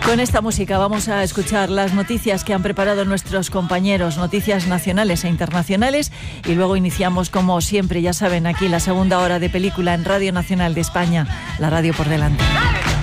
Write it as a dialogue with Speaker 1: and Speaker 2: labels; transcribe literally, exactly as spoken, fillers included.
Speaker 1: Con esta música vamos a escuchar las noticias que han preparado nuestros compañeros, noticias nacionales e internacionales, y luego iniciamos, como siempre, ya saben, aquí la segunda hora de película en Radio Nacional de España, la radio por delante.